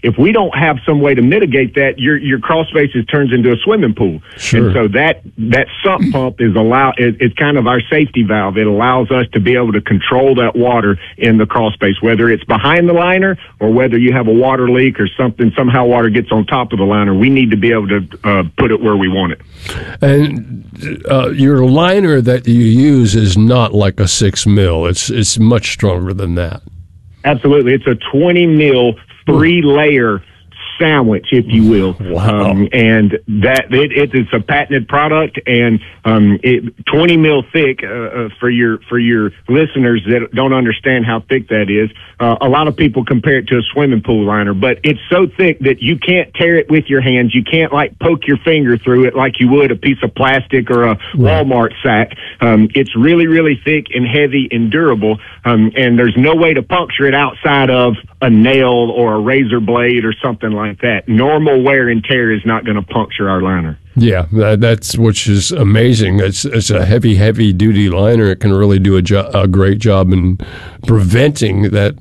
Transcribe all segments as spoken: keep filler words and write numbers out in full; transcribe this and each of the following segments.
if we don't have some way to mitigate that, your your crawl spaces turns into a swimming pool. Sure. And so that that sump pump is allow it, it's kind of our safety valve. It allows us to be able to control that water in the crawl space, whether it's behind the liner or whether you have a water leak or something. Somehow water gets on top of the liner. We need to be able to uh, put it where we want it. And uh, your liner that you use is not like a six mil. It's it's much stronger than that. Absolutely. It's a twenty mil, three layer sandwich, if you will. Wow. Um, and that it, it is a patented product, and um, it, twenty mil thick. Uh, uh, for your for your listeners that don't understand how thick that is, uh, a lot of people compare it to a swimming pool liner, but it's so thick that you can't tear it with your hands. You can't like poke your finger through it like you would a piece of plastic or a Right. Walmart sack. Um, it's really, really thick and heavy and durable, um, and there's no way to puncture it outside of a nail or a razor blade or something like that. Normal wear and tear is not going to puncture our liner. Yeah, that, that's which is amazing. It's it's a heavy, heavy duty liner. It can really do a, jo- a great job in preventing that.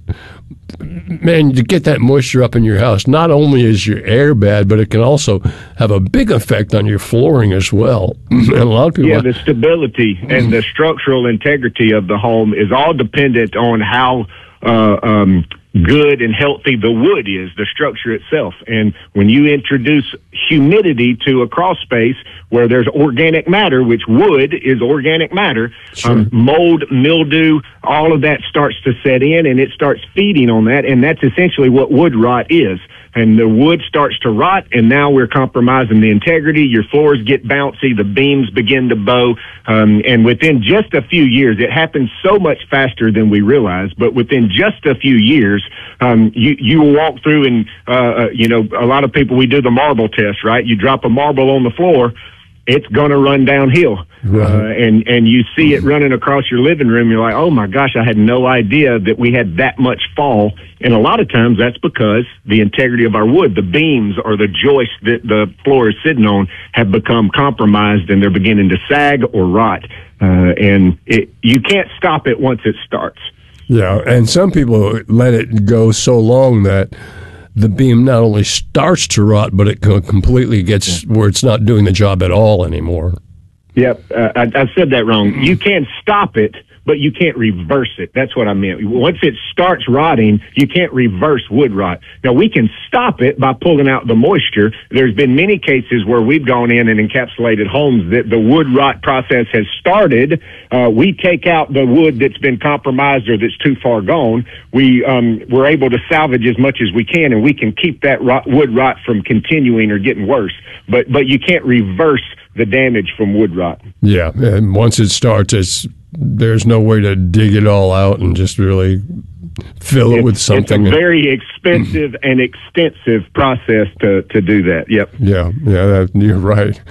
Man, to get that moisture up in your house, not only is your air bad, but it can also have a big effect on your flooring as well. And a lot of people, Yeah, the stability and the structural integrity of the home is all dependent on how uh, um, good and healthy the wood is, the structure itself. And when you introduce humidity to a crawl space where there's organic matter, which wood is organic matter, Sure. um, mold, mildew, all of that starts to set in, and it starts feeding on that, and that's essentially what wood rot is. And the wood starts to rot, and now we're compromising the integrity. Your floors get bouncy, the beams begin to bow, um, and within just a few years, it happens so much faster than we realize, but within just a few years, um, you, you walk through and, uh, you know, a lot of people, we do the marble test, right? You drop a marble on the floor, it's going to run downhill. Right. Uh, and, and you see it running across your living room. You're like, oh my gosh, I had no idea that we had that much fall. And a lot of times that's because the integrity of our wood, the beams or the joists that the floor is sitting on have become compromised and they're beginning to sag or rot. Uh, and it, you can't stop it once it starts. yeah, and some people let it go so long that the beam not only starts to rot, but it co- completely gets where it's not doing the job at all anymore. Yep, uh, I, I said that wrong. You can stop it, but you can't reverse it. That's what I meant. Once it starts rotting, you can't reverse wood rot. Now, we can stop it by pulling out the moisture. There's been many cases where we've gone in and encapsulated homes that the wood rot process has started. Uh, we take out the wood that's been compromised or that's too far gone. We, um, we're able to salvage as much as we can, and we can keep that rot, wood rot from continuing or getting worse. But, but you can't reverse the damage from wood rot. Yeah, and once it starts, it's there's no way to dig it all out and just really fill it It's, with something. it's a very expensive and extensive process to, to do that. Yep. Yeah, yeah, that, you're right.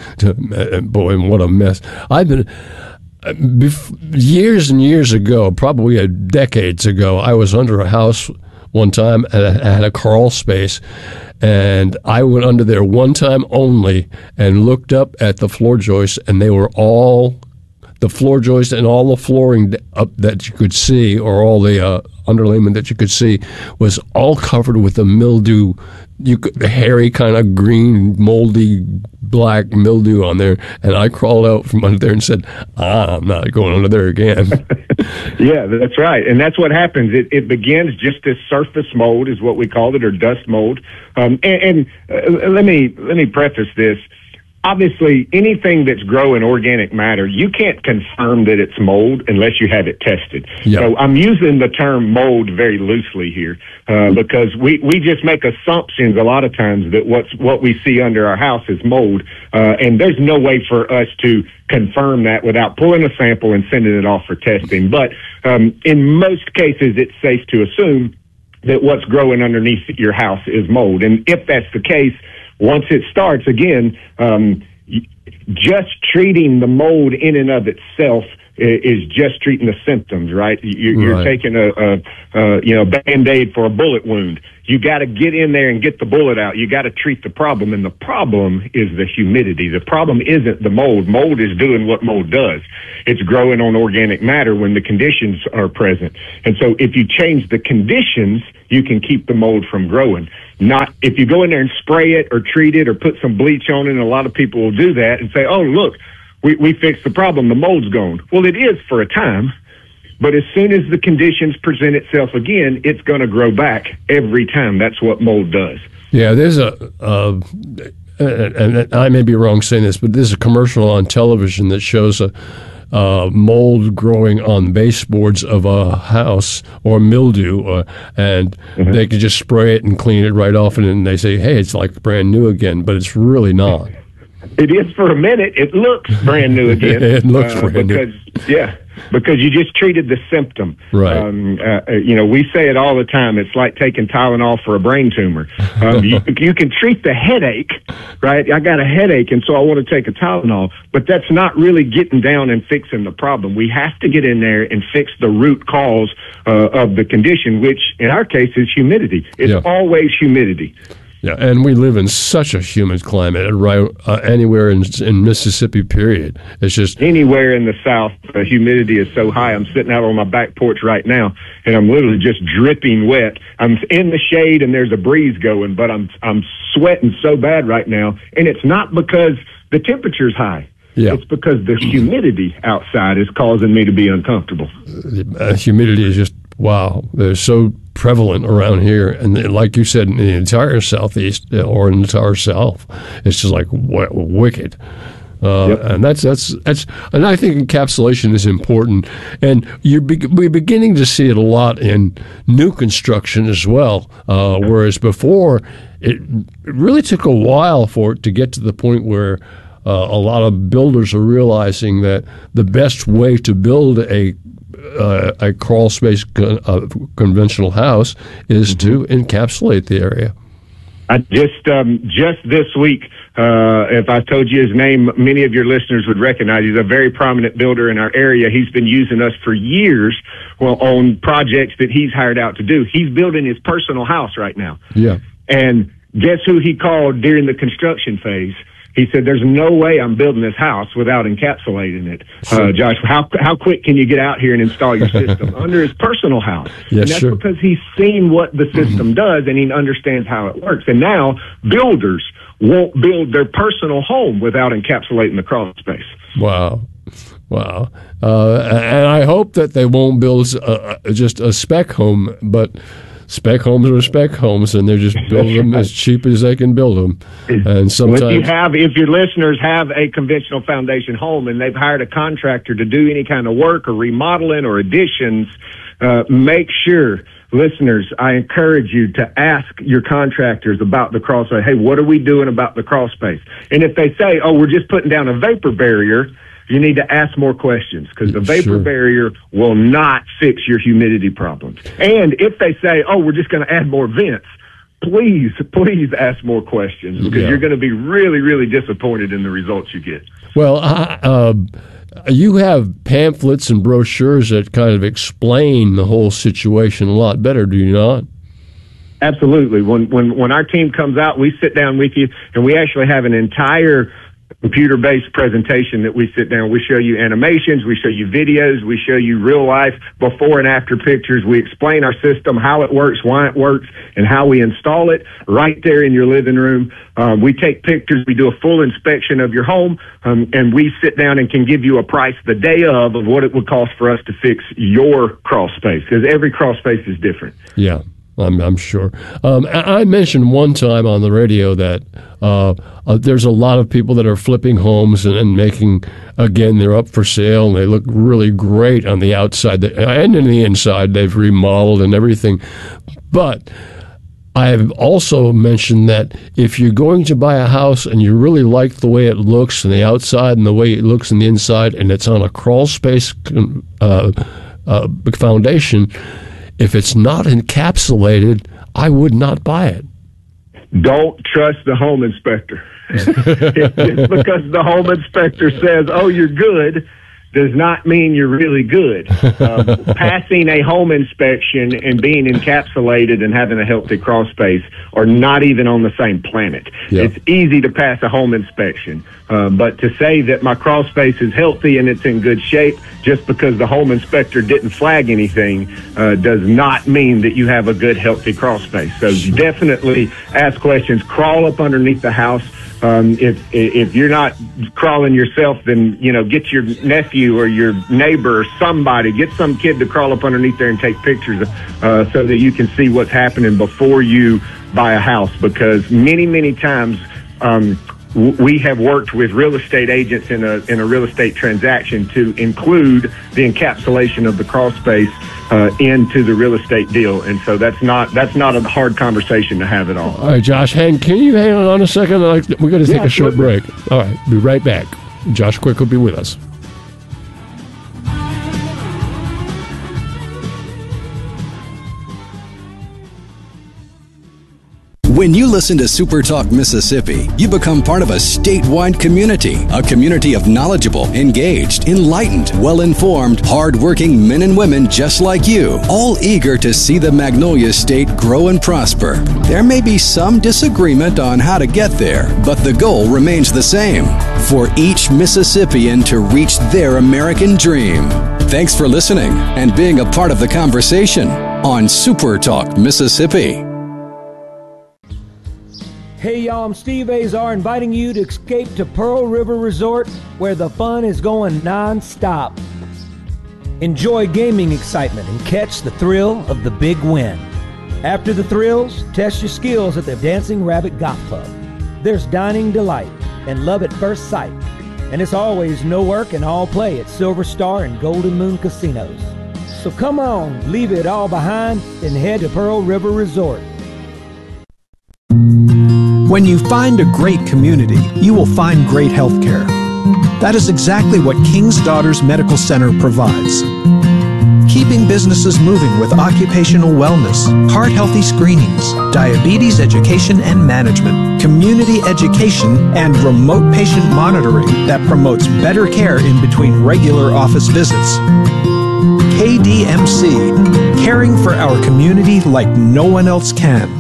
Boy, and what a mess. I've been uh, bef- years and years ago, probably a decades ago. I was under a house one time and I had a crawl space, and I went under there one time only and looked up at the floor joists, and they were all. The floor joist and all the flooring up that you could see, or all the uh, underlayment that you could see, was all covered with a mildew, you could, the hairy kind of green, moldy, black mildew on there. And I crawled out from under there and said, ah, I'm not going under there again. Yeah, that's right. And that's what happens. It, it begins just as surface mold is what we call it, or dust mold. Um, and and uh, let me let me preface this. Obviously, anything that's growing organic matter, you can't confirm that it's mold unless you have it tested. Yep. So I'm using the term mold very loosely here uh, because we, we just make assumptions a lot of times that what's what we see under our house is mold, uh, and there's no way for us to confirm that without pulling a sample and sending it off for testing. But um, in most cases, it's safe to assume that what's growing underneath your house is mold. And if that's the case, once it starts, again, um, just treating the mold in and of itself is just treating the symptoms, right? You're, you're Right. taking a, a, a you know Band-Aid for a bullet wound. You got to get in there and get the bullet out. You got to treat the problem, and the problem is the humidity. The problem isn't the mold. Mold is doing what mold does. It's growing on organic matter when the conditions are present. And so if you change the conditions, you can keep the mold from growing. Not if you go in there and spray it or treat it or put some bleach on it, and a lot of people will do that and say, oh, look, we, we fixed the problem. The mold's gone. Well, it is for a time. But as soon as the conditions present itself again, it's going to grow back every time. That's what mold does. Yeah, there's a, uh, and I may be wrong saying this, but there's a commercial on television that shows a uh, mold growing on baseboards of a house or mildew, uh, and mm-hmm. they can just spray it and clean it right off, and then they say, hey, it's like brand new again, but it's really not. It is for a minute. It looks brand new again. It looks uh, brand because, new. Yeah, because you just treated the symptom. Right. Um, uh, you know, we say it all the time. It's like taking Tylenol for a brain tumor. Um, you, you can treat the headache, right? I got a headache, and so I want to take a Tylenol. But that's not really getting down and fixing the problem. We have to get in there and fix the root cause uh, of the condition, which in our case is humidity. It's yeah. always humidity. Yeah, and we live in such a humid climate, right? Uh, anywhere in, in Mississippi, period. It's just anywhere in the South, the humidity is so high. I'm sitting out on my back porch right now, and I'm literally just dripping wet. I'm in the shade, and there's a breeze going, but I'm I'm sweating so bad right now, and it's not because the temperature's high. Yeah. It's because the humidity outside is causing me to be uncomfortable. Uh, humidity is just wow. They're so prevalent around here, and like you said, in the entire Southeast or in the entire South, it's just like w- wicked. Uh, yep. And that's that's that's, and I think encapsulation is important, and you're be- we're beginning to see it a lot in new construction as well. Uh, whereas before, it, it really took a while for it to get to the point where uh, a lot of builders are realizing that the best way to build a Uh, a crawl space con- uh, conventional house is mm-hmm. to encapsulate the area. I just um, just this week, uh, if I told you his name, many of your listeners would recognize. He's a very prominent builder in our area. He's been using us for years, well, on projects that he's hired out to do. He's building his personal house right now. Yeah. And guess who he called during the construction phase? He said, there's no way I'm building this house without encapsulating it. Uh, Josh, how how quick can you get out here and install your system? Under his personal house. Yes, and that's sure. because he's seen what the system does and he understands how it works. And now builders won't build their personal home without encapsulating the crawl space. Wow. Wow. Uh, and I hope that they won't build uh, just a spec home, but spec homes are spec homes, and they're just building them as cheap as they can build them. And sometimes, well, if you have, if your listeners have a conventional foundation home and they've hired a contractor to do any kind of work or remodeling or additions, uh, make sure, listeners, I encourage you to ask your contractors about the crawl space. Hey, what are we doing about the crawl space? And if they say, oh, we're just putting down a vapor barrier, you need to ask more questions because the vapor sure. barrier will not fix your humidity problems. And if they say, oh, we're just going to add more vents, please, please ask more questions because yeah. you're going to be really, really disappointed in the results you get. Well, uh, uh, you have pamphlets and brochures that kind of explain the whole situation a lot better, do you not? Absolutely. When, when, when our team comes out, we sit down with you and we actually have an entire computer-based presentation that we sit down. We show you animations, we show you videos, we show you real life before and after pictures. We explain our system, how it works, why it works, and how we install it right there in your living room. Um, we take pictures, we do a full inspection of your home, um, and we sit down and can give you a price the day of of what it would cost for us to fix your crawl space, because every crawl space is different. Yeah. I'm, I'm sure. Um, I mentioned one time on the radio that uh, uh, there's a lot of people that are flipping homes and, and making, again, they're up for sale and they look really great on the outside and in the inside. They've remodeled and everything. But I have also mentioned that if you're going to buy a house and you really like the way it looks on the outside and the way it looks on the inside, and it's on a crawl space uh, uh, foundation, if it's not encapsulated, I would not buy it. Don't trust the home inspector. It's because the home inspector says, oh, you're good, does not mean you're really good. Uh, passing a home inspection and being encapsulated and having a healthy crawl space are not even on the same planet. Yeah. It's easy to pass a home inspection, uh, but to say that my crawl space is healthy and it's in good shape just because the home inspector didn't flag anything uh, does not mean that you have a good, healthy crawl space. So definitely ask questions, crawl up underneath the house. Um, if if you're not crawling yourself, then, you know, get your nephew or your neighbor or somebody, get some kid to crawl up underneath there and take pictures uh, so that you can see what's happening before you buy a house. Because many, many times um, w- we have worked with real estate agents in a in a real estate transaction to include the encapsulation of the crawl space Uh, into the real estate deal, and so that's not that's not a hard conversation to have at all. All right, Josh, hang. Can you hang on a second? We're going to take Yeah, a short absolutely. break. All right, be right back. Josh Quick will be with us. When you listen to Super Talk Mississippi, you become part of a statewide community, a community of knowledgeable, engaged, enlightened, well-informed, hard-working men and women just like you, all eager to see the Magnolia State grow and prosper. There may be some disagreement on how to get there, but the goal remains the same, for each Mississippian to reach their American dream. Thanks for listening and being a part of the conversation on Super Talk Mississippi. Hey y'all, I'm Steve Azar inviting you to escape to Pearl River Resort where the fun is going non-stop. Enjoy gaming excitement and catch the thrill of the big win. After the thrills, test your skills at the Dancing Rabbit Golf Club. There's dining delight and love at first sight. And it's always no work and all play at Silver Star and Golden Moon Casinos. So come on, leave it all behind and head to Pearl River Resort. When you find a great community, you will find great health care. That is exactly what King's Daughters Medical Center provides. Keeping businesses moving with occupational wellness, heart-healthy screenings, diabetes education and management, community education, and remote patient monitoring that promotes better care in between regular office visits. K D M C, caring for our community like no one else can.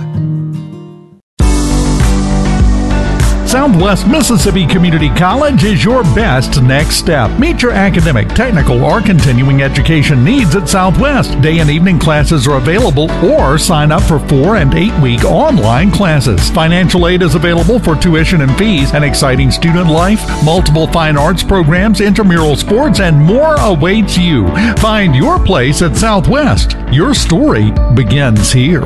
Southwest Mississippi Community College is your best next step. Meet your academic, technical, or continuing education needs at Southwest. Day and evening classes are available, or sign up for four and eight week online classes. Financial aid is available for tuition and fees, an exciting student life, multiple fine arts programs, intramural sports, and more awaits you. Find your place at Southwest. Your story begins here.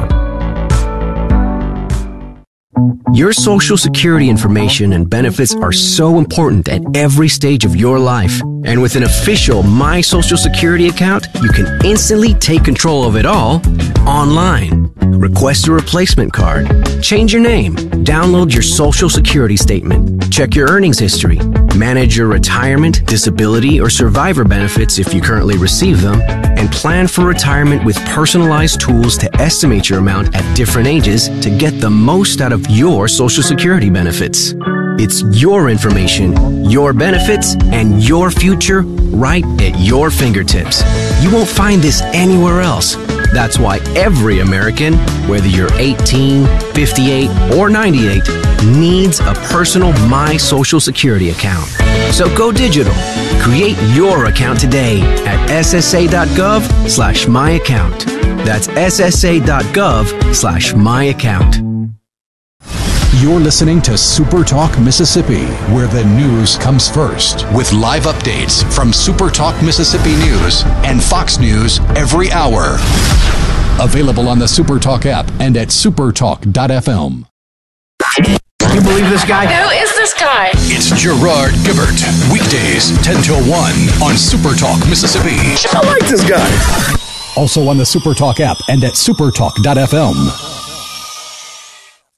Your Social Security information and benefits are so important at every stage of your life. And with an official My Social Security account, you can instantly take control of it all online. Request a replacement card, change your name, download your Social Security statement, check your earnings history, manage your retirement, disability, or survivor benefits if you currently receive them, and plan for retirement with personalized tools to estimate your amount at different ages to get the most out of your Social Security benefits. It's your information, your benefits, and your future right at your fingertips. You won't find this anywhere else. That's why every American, whether you're eighteen, fifty-eight, or ninety-eight, needs a personal My Social Security account. So go digital. Create your account today at ssa.gov slash my account. That's ssa.gov slash my account. You're listening to Super Talk Mississippi, where the news comes first, with live updates from Super Talk Mississippi News and Fox News every hour. Available on the Super Talk app and at supertalk dot f m. You believe this guy? Who is this guy? It's Gerard Gibert, weekdays ten till one on Super Talk Mississippi. I like this guy. Also on the Super Talk app and at supertalk dot f m.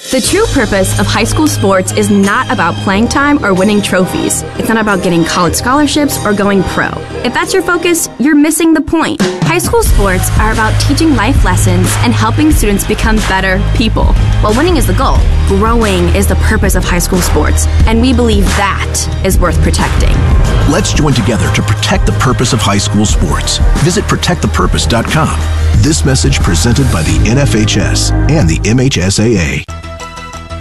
The true purpose of high school sports is not about playing time or winning trophies. It's not about getting college scholarships or going pro. If that's your focus, you're missing the point. High school sports are about teaching life lessons and helping students become better people. While winning is the goal, growing is the purpose of high school sports, and we believe that is worth protecting. Let's join together to protect the purpose of high school sports. Visit protect the purpose dot com. This message presented by the N F H S and the M H S A A.